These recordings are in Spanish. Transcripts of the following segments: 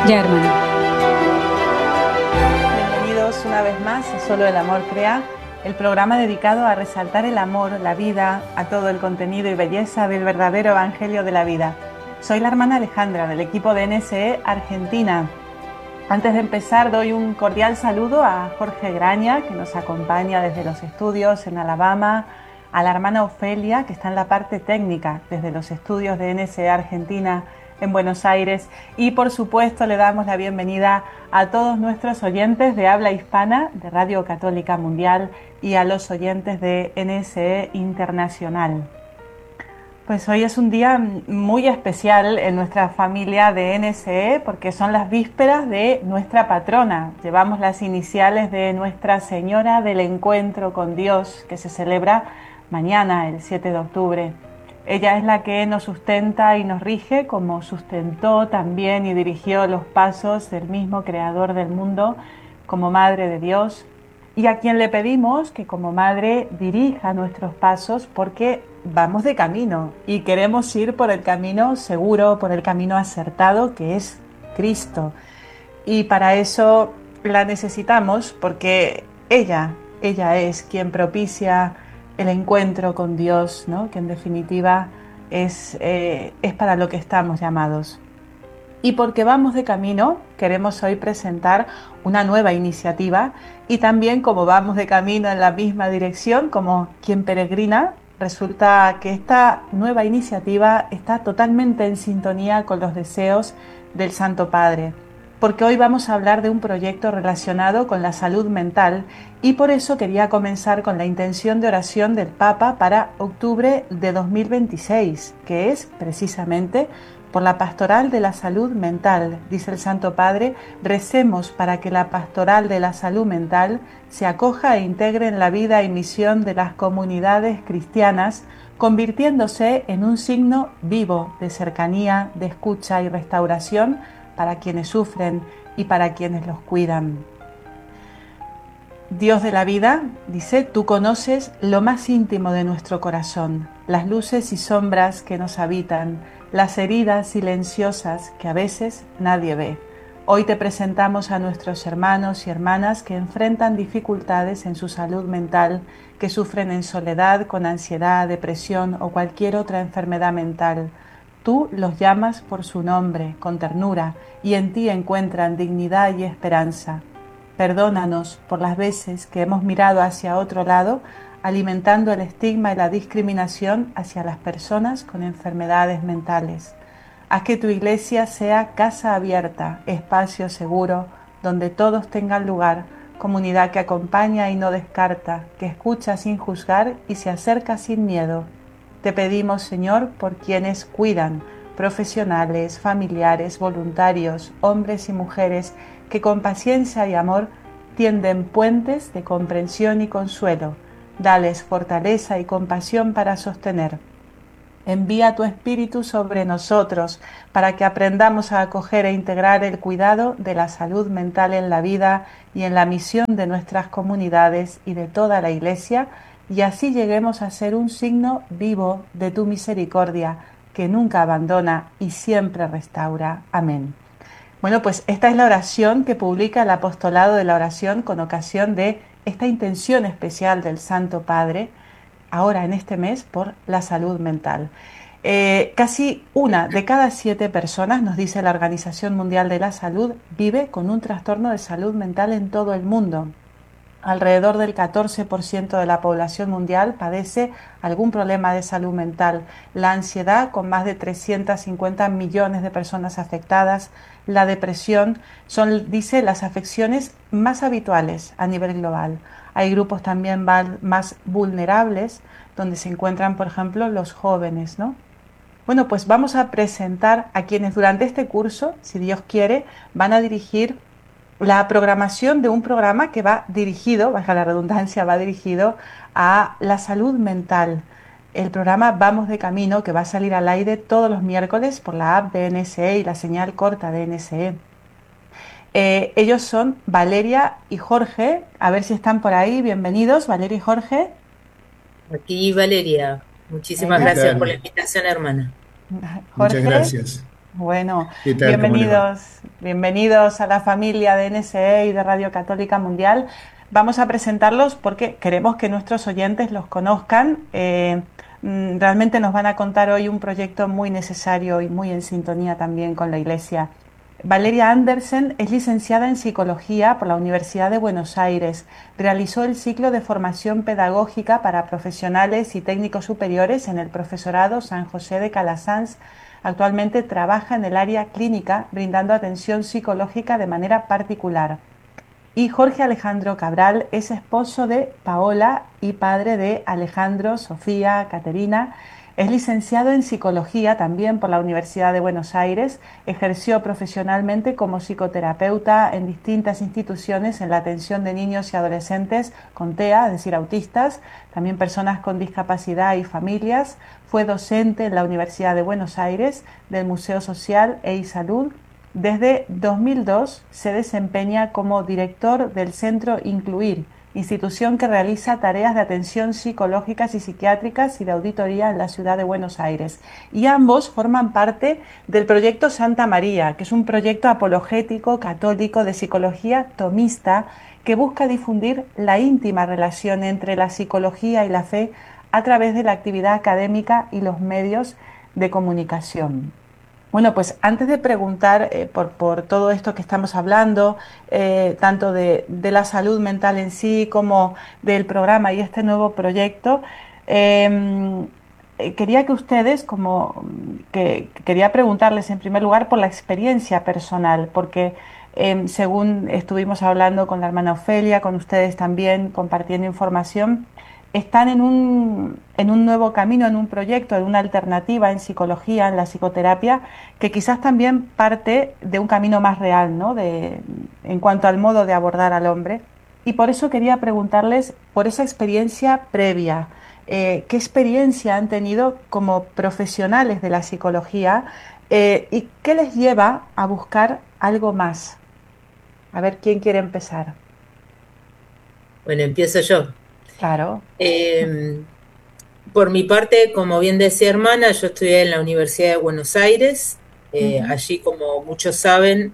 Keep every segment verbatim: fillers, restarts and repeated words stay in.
Ya, hermano. Bienvenidos una vez más a Solo el Amor Crea, el programa dedicado a resaltar el amor, la vida, a todo el contenido y belleza del verdadero evangelio de la vida. Soy la hermana Alejandra del equipo de N S E Argentina. Antes de empezar doy un cordial saludo a Jorge Graña, que nos acompaña desde los estudios en Alabama, a la hermana Ofelia, que está en la parte técnica desde los estudios de N S E Argentina en Buenos Aires, y por supuesto le damos la bienvenida a todos nuestros oyentes de habla hispana de Radio Católica Mundial y a los oyentes de N S E Internacional. Pues hoy es un día muy especial en nuestra familia de N S E porque son las vísperas de nuestra patrona. Llevamos las iniciales de Nuestra Señora del Encuentro con Dios, que se celebra mañana, el siete de octubre. Ella es la que nos sustenta y nos rige, como sustentó también y dirigió los pasos del mismo Creador del mundo como Madre de Dios, y a quien le pedimos que como Madre dirija nuestros pasos porque vamos de camino y queremos ir por el camino seguro, por el camino acertado que es Cristo. Y para eso la necesitamos porque ella, ella es quien propicia el encuentro con Dios, ¿no? Que en definitiva es, eh, es para lo que estamos llamados. Y porque vamos de camino, queremos hoy presentar una nueva iniciativa y también como vamos de camino en la misma dirección, como quien peregrina, resulta que esta nueva iniciativa está totalmente en sintonía con los deseos del Santo Padre. Porque hoy vamos a hablar de un proyecto relacionado con la salud mental y por eso quería comenzar con la intención de oración del Papa para octubre de dos mil veintiséis, que es precisamente por la pastoral de la salud mental. Dice el Santo Padre, recemos para que la pastoral de la salud mental se acoja e integre en la vida y misión de las comunidades cristianas, convirtiéndose en un signo vivo de cercanía, de escucha y restauración para quienes sufren y para quienes los cuidan. Dios de la vida, dice, tú conoces lo más íntimo de nuestro corazón, las luces y sombras que nos habitan, las heridas silenciosas que a veces nadie ve. Hoy te presentamos a nuestros hermanos y hermanas que enfrentan dificultades en su salud mental, que sufren en soledad con ansiedad, depresión o cualquier otra enfermedad mental. Tú los llamas por su nombre, con ternura, y en ti encuentran dignidad y esperanza. Perdónanos por las veces que hemos mirado hacia otro lado, alimentando el estigma y la discriminación hacia las personas con enfermedades mentales. Haz que tu iglesia sea casa abierta, espacio seguro, donde todos tengan lugar, comunidad que acompaña y no descarta, que escucha sin juzgar y se acerca sin miedo. Te pedimos, Señor, por quienes cuidan, profesionales, familiares, voluntarios, hombres y mujeres, que con paciencia y amor tienden puentes de comprensión y consuelo. Dales fortaleza y compasión para sostener. Envía tu Espíritu sobre nosotros para que aprendamos a acoger e integrar el cuidado de la salud mental en la vida y en la misión de nuestras comunidades y de toda la Iglesia, y así lleguemos a ser un signo vivo de tu misericordia, que nunca abandona y siempre restaura. Amén. Bueno, pues esta es la oración que publica el Apostolado de la Oración con ocasión de esta intención especial del Santo Padre, ahora en este mes, por la salud mental. Eh, casi una de cada siete personas, nos dice la Organización Mundial de la Salud, vive con un trastorno de salud mental en todo el mundo. Alrededor del catorce por ciento de la población mundial padece algún problema de salud mental. La ansiedad, con más de trescientos cincuenta millones de personas afectadas, la depresión, son, dice, las afecciones más habituales a nivel global. Hay grupos también más vulnerables, donde se encuentran, por ejemplo, los jóvenes, ¿no? Bueno, pues vamos a presentar a quienes durante este curso, si Dios quiere, van a dirigir la programación de un programa que va dirigido, baja la redundancia, va dirigido a la salud mental. El programa Vamos de Camino, que va a salir al aire todos los miércoles por la app de N S E y la señal corta de N S E. Eh, ellos son Valeria y Jorge, a ver si están por ahí. Bienvenidos, Valeria y Jorge. Aquí Valeria, muchísimas gracias por la invitación, hermana. Jorge. Muchas gracias. Bueno, ¿Qué tal? ¿Cómo le va? bienvenidos, bienvenidos a la familia de N S E y de Radio Católica Mundial. Vamos a presentarlos porque queremos que nuestros oyentes los conozcan. Eh, mm, realmente nos van a contar hoy un proyecto muy necesario y muy en sintonía también con la Iglesia. Valeria Andersen es licenciada en Psicología por la Universidad de Buenos Aires. Realizó el ciclo de formación pedagógica para profesionales y técnicos superiores en el Profesorado San José de Calasanz. Actualmente trabaja en el área clínica brindando atención psicológica de manera particular. Y Jorge Alejandro Cabral es esposo de Paola y padre de Alejandro, Sofía, Caterina. Es licenciado en psicología también por la Universidad de Buenos Aires. Ejerció profesionalmente como psicoterapeuta en distintas instituciones en la atención de niños y adolescentes con T E A, es decir, autistas, también personas con discapacidad y familias. Fue docente en la Universidad de Buenos Aires del Museo Social e Salud. Desde dos mil dos se desempeña como director del Centro Incluir, institución que realiza tareas de atención psicológicas y psiquiátricas y de auditoría en la ciudad de Buenos Aires. Y ambos forman parte del proyecto Santa María, que es un proyecto apologético católico de psicología tomista que busca difundir la íntima relación entre la psicología y la fe a través de la actividad académica y los medios de comunicación. Bueno, pues antes de preguntar eh, por, por todo esto que estamos hablando, eh, tanto de, de la salud mental en sí como del programa y este nuevo proyecto, eh, eh, quería que ustedes, como que quería preguntarles en primer lugar por la experiencia personal, porque eh, según estuvimos hablando con la hermana Ofelia, con ustedes también compartiendo información, están en un, en un nuevo camino, en un proyecto, en una alternativa en psicología, en la psicoterapia, que quizás también parte de un camino más real, ¿no? De, en cuanto al modo de abordar al hombre. Y por eso quería preguntarles por esa experiencia previa. Eh, ¿qué experiencia han tenido como profesionales de la psicología eh, y qué les lleva a buscar algo más? A ver quién quiere empezar. Bueno, empiezo yo. Claro. Eh, por mi parte, como bien decía hermana, yo estudié en la Universidad de Buenos Aires. Eh, Ujú, allí, como muchos saben,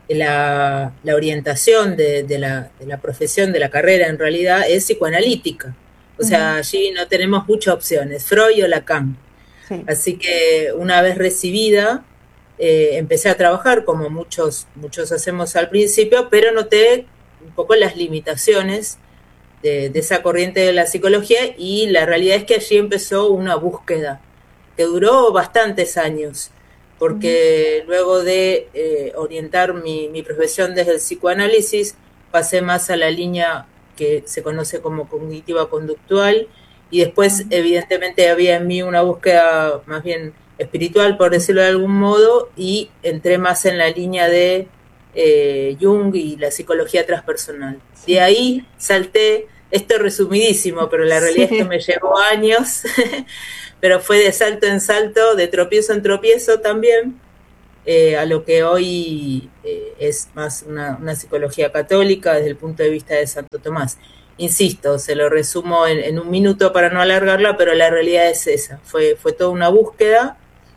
la, la orientación de, de, la, de la profesión, de la carrera en realidad, es psicoanalítica. O ujú, sea, allí no tenemos muchas opciones, Freud o Lacan. sí. Así que una vez recibida, eh, empecé a trabajar como muchos, muchos hacemos al principio, pero noté un poco las limitaciones de, de esa corriente de la psicología, y la realidad es que allí empezó una búsqueda que duró bastantes años, Ujú, porque luego de eh, orientar mi, mi profesión desde el psicoanálisis, pasé más a la línea que se conoce como cognitiva conductual, y después ujú, evidentemente había en mí una búsqueda más bien espiritual, por decirlo de algún modo, y entré más en la línea de eh, Jung y la psicología transpersonal. De sí. ahí salté, esto es resumidísimo, pero la realidad es que Sí. me llevó años, pero fue de salto en salto, de tropiezo en tropiezo también, eh, a lo que hoy eh, es más una, una, psicología católica desde el punto de vista de Santo Tomás. Insisto, se lo resumo en, en un minuto para no alargarla, pero la realidad es esa, fue, fue toda una búsqueda,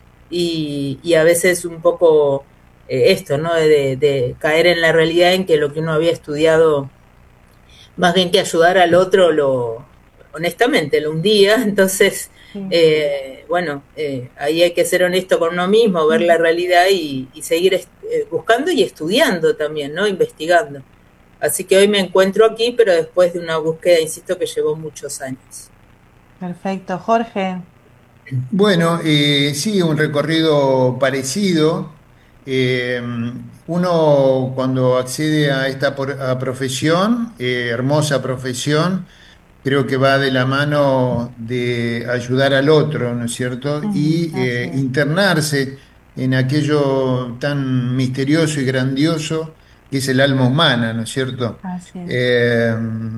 y, y a veces un poco eh, esto, ¿no? De, de caer en la realidad en que lo que uno había estudiado, más bien que ayudar al otro, lo honestamente lo hundía. Entonces, Sí. eh, bueno, eh, ahí hay que ser honesto con uno mismo, ver la Ujú. realidad y, y seguir eh, buscando y estudiando también, ¿no? Investigando. Así que hoy me encuentro aquí, pero después de una búsqueda, insisto, que llevó muchos años. Perfecto. Jorge. Bueno, eh, sí, un recorrido parecido. Eh, Uno cuando accede a esta por- a profesión, eh, hermosa profesión, creo que va de la mano de ayudar al otro, ¿no es cierto? Ujú, Y así eh, es. internarse en aquello tan misterioso y grandioso que es el alma humana, ¿no es cierto? Así es. Eh,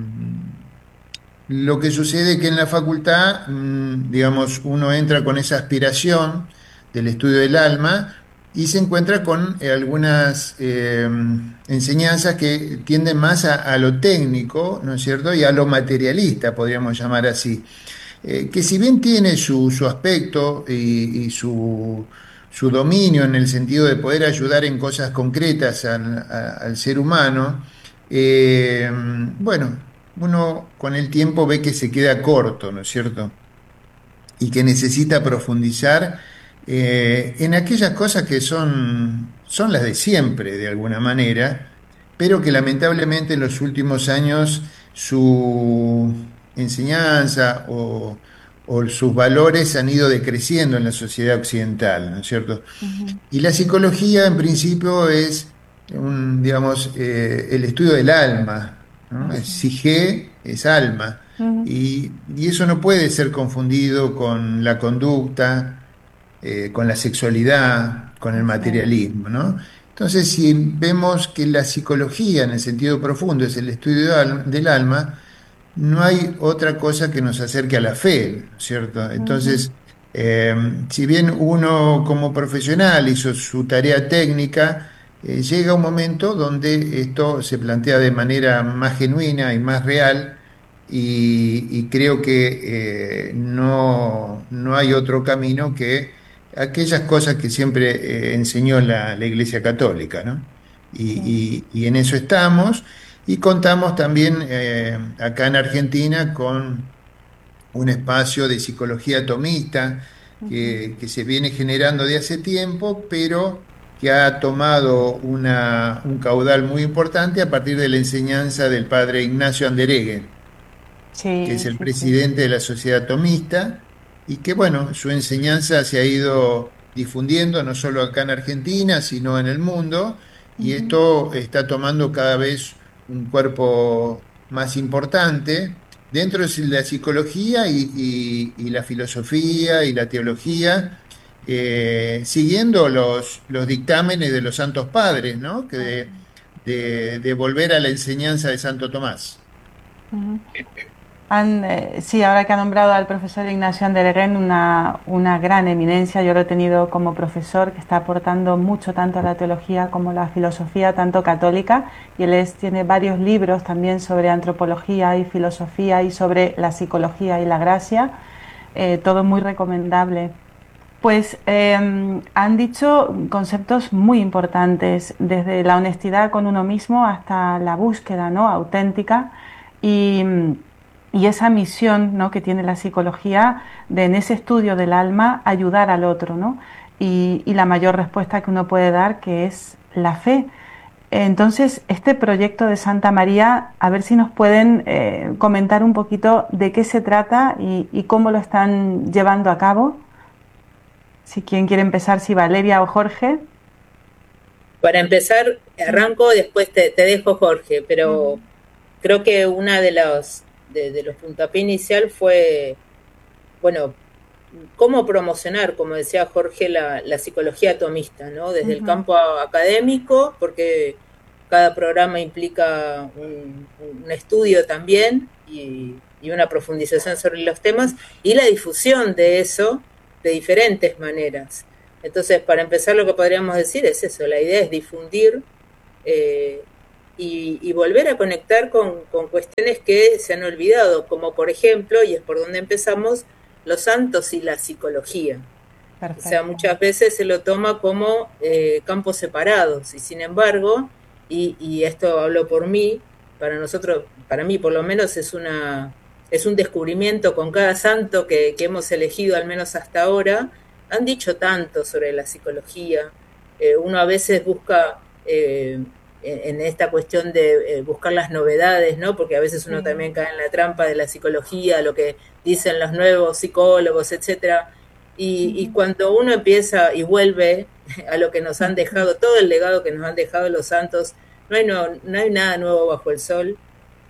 lo que sucede es que en la facultad, mm, digamos, uno entra con esa aspiración del estudio del alma y se encuentra con eh, algunas eh, enseñanzas que tienden más a, a lo técnico, ¿no es cierto? Y a lo materialista, podríamos llamar así. Eh, que si bien tiene su, su aspecto y, y su su dominio en el sentido de poder ayudar en cosas concretas al, a- al ser humano, eh, bueno, uno con el tiempo ve que se queda corto, ¿no es cierto? Y que necesita profundizar eh, en aquellas cosas que son, son las de siempre, de alguna manera, pero que lamentablemente en los últimos años su enseñanza o, o sus valores han ido decreciendo en la sociedad occidental, ¿no es cierto? Ujú, Y la psicología, en principio, es un, digamos, eh, el estudio del alma, ¿no? Es así psique es alma. es. Y, y eso no puede ser confundido con la conducta, eh, con la sexualidad, con el Así es. materialismo, ¿no? Entonces, si vemos que la psicología, en el sentido profundo, es el estudio al- del alma, no hay otra cosa que nos acerque a la fe, ¿no es cierto? Ujú, Entonces, eh, si bien uno como profesional hizo su tarea técnica, eh, llega un momento donde esto se plantea de manera más genuina y más real y, y creo que eh, no, no hay otro camino que aquellas cosas que siempre eh, enseñó la, la Iglesia Católica, ¿no? sí. Y, y- y en eso estamos. Y contamos también eh, acá en Argentina con un espacio de psicología atomista Ujú, que, que se viene generando de hace tiempo, pero que ha tomado una- un caudal muy importante a partir de la enseñanza del padre Ignacio Andereghe, que es sí, el sí, sí. presidente de la Sociedad Atomista, y que, bueno, su enseñanza se ha ido difundiendo no solo acá en Argentina, sino en el mundo, y Ujú, esto está tomando cada vez un cuerpo más importante dentro de la psicología y, y- y la filosofía y la teología, eh, siguiendo los, los dictámenes de los santos padres, ¿no? Que de, así de de volver a la enseñanza de Santo Tomás. es. Ujú. Han, eh, sí, ahora que ha nombrado al profesor Ignacio Andereguen, una, una gran eminencia, yo lo he tenido como profesor que está aportando mucho tanto a la teología como a la filosofía, tanto católica, y él es, tiene varios libros también sobre antropología y filosofía y sobre la psicología y la gracia, eh, todo muy recomendable. Pues eh, han dicho conceptos muy importantes, desde la honestidad con uno mismo hasta la búsqueda, ¿no?, auténtica y, y esa misión, ¿no?, que tiene la psicología de en ese estudio del alma ayudar al otro, ¿no? Y, y la mayor respuesta que uno puede dar, que es la fe. Entonces, este proyecto de Santa María, a ver si nos pueden eh, comentar un poquito de qué se trata y, y cómo lo están llevando a cabo. Si quien quiere empezar, si Valeria o Jorge. Para empezar, Mm, arranco, después te, te dejo Jorge, ujú, pero creo que una de los, de, de los puntapiés inicial fue, bueno, cómo promocionar, como decía Jorge, la, la psicología atomista, ¿no? Desde el ujú, campo académico, porque cada programa implica un, un estudio también y, y, una profundización sobre los temas y la difusión de eso de diferentes maneras. Entonces, para empezar, lo que podríamos decir es eso, la idea es difundir eh, y, y, volver a conectar con, con cuestiones que se han olvidado, como por ejemplo, y es por donde empezamos, los santos y la psicología. O sea, perfecto. muchas veces se lo toma como eh, campos separados y sin embargo, y, y esto hablo por mí, para nosotros, para mí por lo menos es una es un descubrimiento con cada santo que, que hemos elegido, al menos hasta ahora, han dicho tanto sobre la psicología. Eh, uno a veces busca eh, en esta cuestión de eh, buscar las novedades, ¿no? Porque a veces uno Sí. también cae en la trampa de la psicología, lo que dicen los nuevos psicólogos, etcétera. Y, y Ujú, cuando uno empieza y vuelve a lo que nos han dejado, todo el legado que nos han dejado los santos, no hay, no, no hay nada nuevo bajo el sol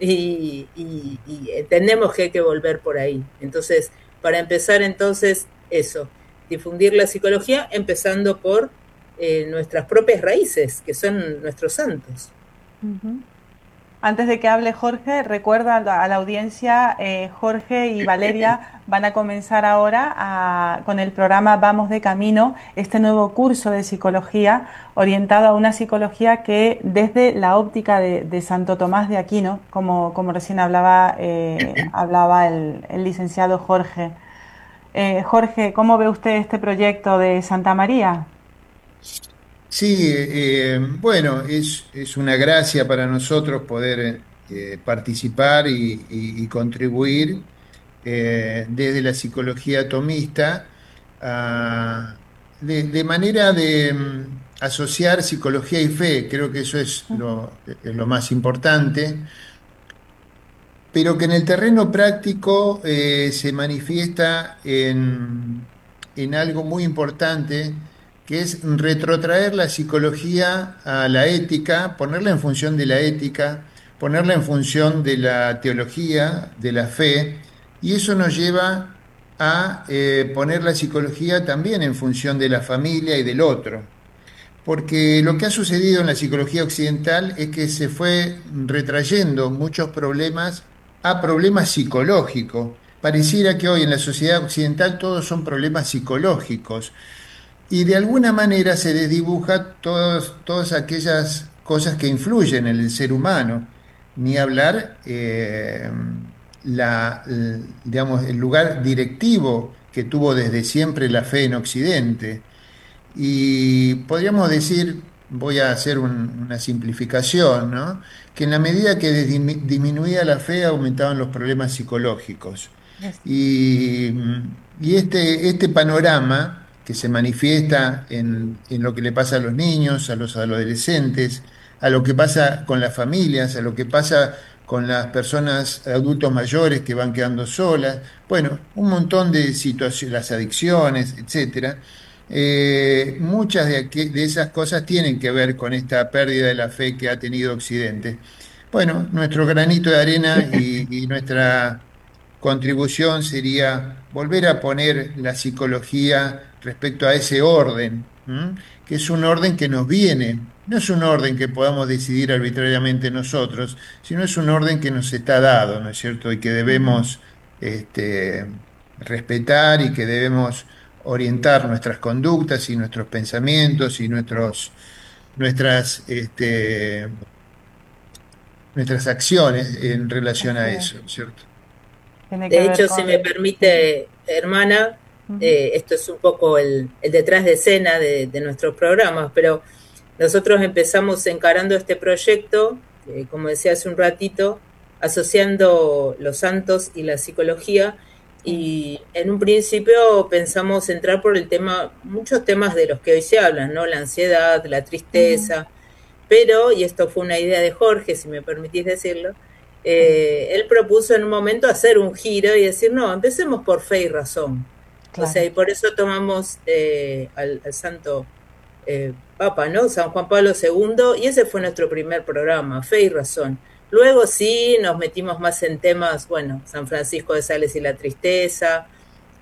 y, y, y entendemos que hay que volver por ahí. Entonces, para empezar entonces, eso, difundir la psicología empezando por eh, nuestras propias raíces, que son nuestros santos. ujú. Antes de que hable Jorge, recuerda a la, a la audiencia, eh, Jorge y Valeria van a comenzar ahora a- con el programa Vamos de Camino, este nuevo curso de psicología orientado a una psicología que desde la óptica de, de Santo Tomás de Aquino, como, como recién hablaba, eh, hablaba el, el licenciado Jorge. Eh, Jorge, ¿cómo ve usted este proyecto de Santa María? Sí, eh, bueno, es, es una gracia para nosotros poder eh, participar y, y- y contribuir eh, desde la psicología atomista, a- de, de manera de mm, asociar psicología y fe. Creo que eso es lo, es lo más importante, pero que en el terreno práctico eh, se manifiesta en, en algo muy importante, que es retrotraer la psicología a la ética, ponerla en función de la ética, ponerla en función de la teología, de la fe, y eso nos lleva a eh, poner la psicología también en función de la familia y del otro. Porque lo que ha sucedido en la psicología occidental es que se fue retrayendo muchos problemas a problemas psicológicos. Pareciera que hoy en la sociedad occidental todos son problemas psicológicos y de alguna manera se desdibuja todos, todas aquellas cosas que influyen en el ser humano. Ni hablar eh, la, el, digamos, el lugar directivo que tuvo desde siempre la fe en Occidente. Y podríamos decir, voy a hacer un- una simplificación, ¿no? Que en la medida que dismi- disminuía la fe, aumentaban los problemas psicológicos. Es- Y, y este, este panorama que se manifiesta en, en lo que le pasa a los niños, a los adolescentes, a lo que pasa con las familias, a lo que pasa con las personas adultos mayores que van quedando solas, bueno, un montón de situaciones, las adicciones, etcétera. Eh, muchas de, aqu- de esas cosas tienen que ver con esta pérdida de la fe que ha tenido Occidente. Bueno, nuestro granito de arena y, y nuestra contribución sería volver a poner la psicología respecto a ese orden, ¿m? Que es un orden que nos viene, no es un orden que podamos decidir arbitrariamente nosotros, sino es un orden que nos está dado, ¿no es cierto? Y que Ujú. debemos este, respetar y que debemos orientar nuestras conductas y nuestros pensamientos y nuestros, nuestras, este, nuestras acciones en relación Así a es. eso, ¿cierto? Tiene que De ver hecho, si me con... Sí. permite, hermana, Ujú. eh, esto es un poco el, el detrás de escena de, de nuestros programas, pero nosotros empezamos encarando este proyecto, eh, como decía hace un ratito, asociando los santos y la psicología, Sí. y en un principio pensamos entrar por el tema, muchos temas de los que hoy se hablan, ¿no? La ansiedad, la Ujú. tristeza, pero, y esto fue una idea de Jorge, si me permitís decirlo, Sí. eh, él propuso en un momento hacer un giro y decir, no, empecemos por fe y razón. O sea, Claro. y por eso tomamos eh, al, al santo eh, Papa, ¿no? San Juan Pablo segundo, y ese fue nuestro primer programa, Fe y Razón. Luego sí nos metimos más en temas, bueno, San Francisco de Sales y la tristeza,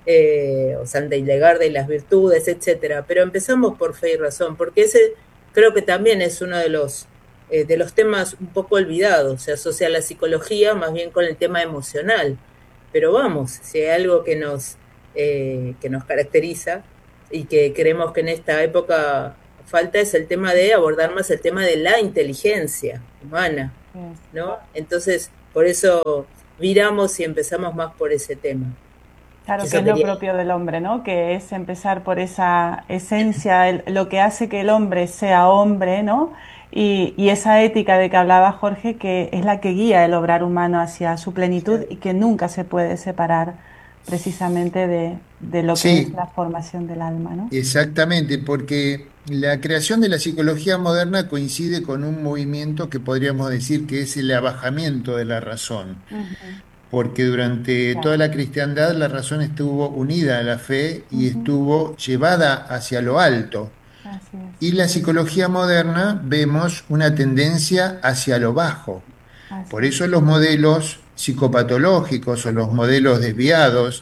eh, o Santa Hildegarda y las virtudes, etcétera. Pero empezamos por Fe y Razón, porque ese creo que también es uno de los eh, de los temas un poco olvidados. Se asocia a la psicología más bien con el tema emocional. Pero vamos, si hay algo que nos eh, que nos caracteriza y que creemos que en esta época falta es el tema de abordar más el tema de la inteligencia humana, Es. ¿no? Entonces, por eso viramos y empezamos más por ese tema. Claro que Eso es lo quería. propio del hombre, ¿no? Que es empezar por esa esencia, el- lo que hace que el hombre sea hombre, ¿no? Y, y esa ética de que hablaba Jorge, que es la que guía el obrar humano hacia su plenitud y que nunca se puede separar precisamente de, de lo que es Sí, la formación del alma, ¿no? exactamente, porque la creación de la psicología moderna coincide con un movimiento que podríamos decir que es el abajamiento de la razón, Ujú. porque durante toda Claro. la cristiandad la razón estuvo unida a la fe y Ujú. estuvo llevada hacia lo alto. Así es, Y la psicología moderna vemos una tendencia hacia lo bajo. así Por es. eso los modelos psicopatológicos o los modelos desviados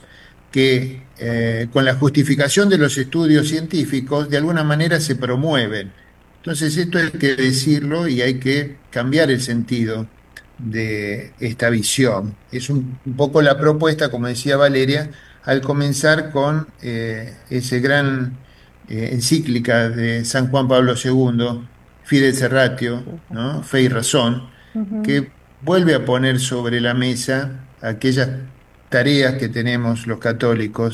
que eh, con la justificación de los estudios científicos de alguna manera se promueven. Entonces esto hay que decirlo y hay que cambiar el sentido de esta visión. Es un, un poco la propuesta, como decía Valeria, al comenzar con eh, ese gran eh, encíclica de San Juan Pablo segundo, Fides Sí, Serratio, ¿no? perfecto. Fe y razón, Ujú. que vuelve a poner sobre la mesa aquellas tareas que tenemos los católicos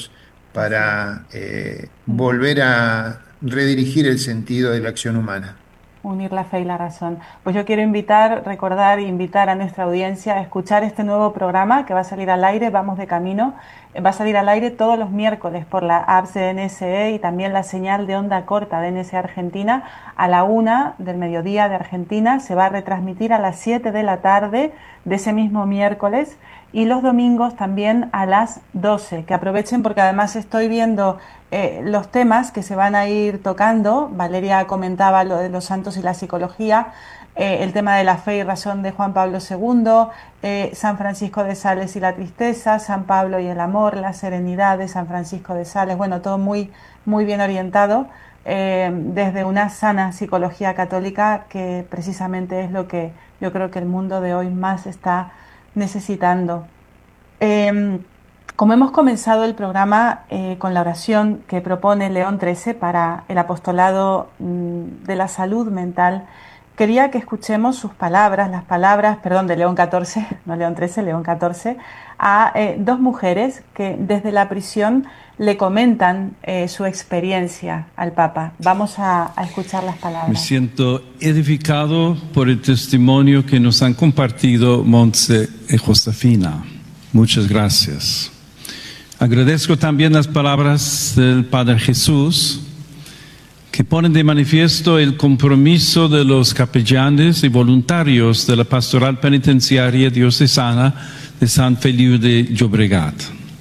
para eh, volver a redirigir el sentido de la acción humana. Unir la fe y la razón. Pues yo quiero invitar, recordar e invitar a nuestra audiencia a escuchar este nuevo programa que va a salir al aire, Vamos de Camino. Va a salir al aire todos los miércoles por la app de N S E y también la señal de onda corta de N S E Argentina a la una del mediodía de Argentina. Se va a retransmitir a las siete de la tarde de ese mismo miércoles y los domingos también a las doce. Que aprovechen porque además estoy viendo eh, los temas que se van a ir tocando. Valeria comentaba lo de los santos y la psicología, eh, el tema de la fe y razón de Juan Pablo segundo, eh, San Francisco de Sales y la tristeza, San Pablo y el amor, la serenidad de San Francisco de Sales. Bueno, todo muy, muy bien orientado eh, desde una sana psicología católica, que precisamente es lo que yo creo que el mundo de hoy más está necesitando. Eh, como hemos comenzado el programa eh, con la oración que propone León trece para el apostolado mm, de la salud mental, quería que escuchemos sus palabras, las palabras, perdón, de León catorce, no León trece, León catorce, a eh, dos mujeres que desde la prisión le comentan eh, su experiencia al Papa. Vamos a, a escuchar las palabras. Me siento edificado por el testimonio que nos han compartido Montse y Josefina. Muchas gracias. Agradezco también las palabras del Padre Jesús, que ponen de manifiesto el compromiso de los capellanes y voluntarios de la Pastoral Penitenciaria Diocesana de San Feliu de Llobregat.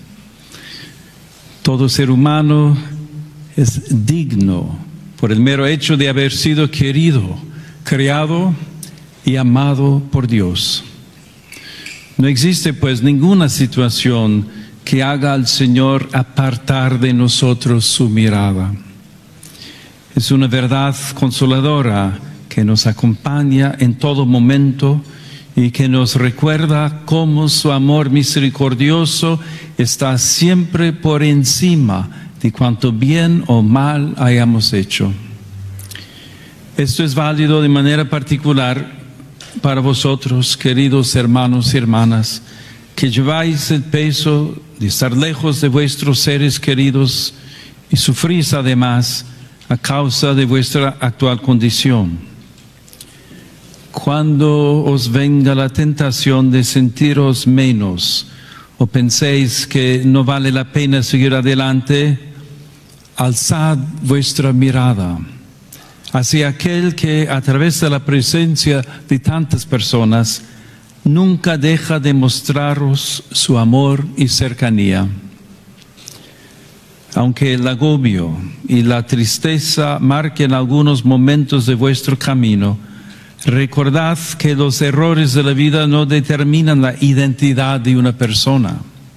Todo ser humano es digno por el mero hecho de haber sido querido, creado y amado por Dios. No existe pues ninguna situación que haga al Señor apartar de nosotros su mirada. Es una verdad consoladora que nos acompaña en todo momento y que nos recuerda cómo su amor misericordioso está siempre por encima de cuanto bien o mal hayamos hecho. Esto es válido de manera particular para vosotros, queridos hermanos y hermanas, que lleváis el peso de estar lejos de vuestros seres queridos y sufrís además a causa de vuestra actual condición. Cuando os venga la tentación de sentiros menos o penséis que no vale la pena seguir adelante, alzad vuestra mirada hacia aquel que a través de la presencia de tantas personas nunca deja de mostraros su amor y cercanía. Aunque el agobio y la tristeza marquen algunos momentos de vuestro camino, recordad que los errores de la vida no determinan la identidad de una persona.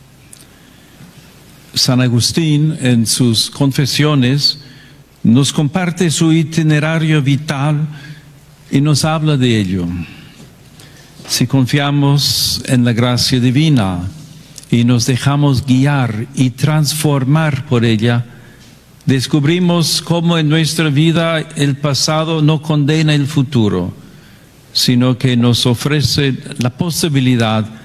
San Agustín, en sus Confesiones, nos comparte su itinerario vital y nos habla de ello. Si confiamos en la gracia divina y nos dejamos guiar y transformar por ella, descubrimos cómo en nuestra vida el pasado no condena el futuro, sino que nos ofrece la posibilidad